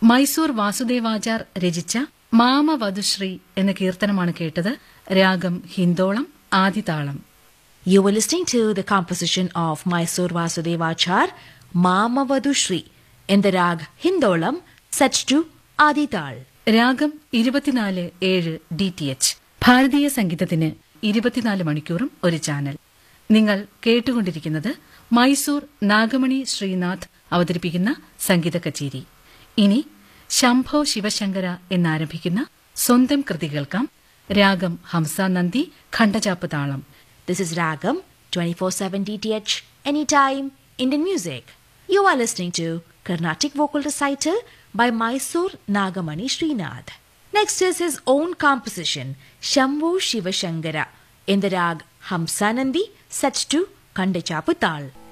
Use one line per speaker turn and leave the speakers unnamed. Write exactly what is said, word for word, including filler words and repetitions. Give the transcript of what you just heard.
മൈസൂർ വാസുദേവാചാർ രചിച്ച മാമവധുശ്രീ എന്ന കീർത്തനമാണ് കേട്ടത്. രാഗം Hindolam, ആദിതാളം.
You were listening to the composition of Mysore Vasudevachar, Mamavadhushri, in the rag Hindolam, set to Adital.
രാഗം ഇരുപത്തിനാല് ഏഴ് ഡി ടി എച്ച്. ഭാരതീയ സംഗീതത്തിന് ഇരുപത്തിനാല് മണിക്കൂറും ഒരു ചാനൽ. നിങ്ങൾ കേട്ടുകൊണ്ടിരിക്കുന്നത് മൈസൂർ നാഗമണി ശ്രീനാഥ് അവതരിപ്പിക്കുന്ന സംഗീത കച്ചേരി. ഇനി ശംഭോ ശിവശങ്കര എന്നാരംഭിക്കുന്ന സ്വന്തം കൃതി കേൾക്കാം. രാഗം ഹംസാനന്ദി, ഖണ്ഡചാപ്പ് താളം.
This is Ragam, twenty-four seven D T H, anytime, Indian music. You are listening to Carnatic Vocal Recital by Mysore Nagamani Srinath. Next is his own composition, Shambho Shiva Shankara, in the rag Hamsanandi, set to Kandachappu Tal.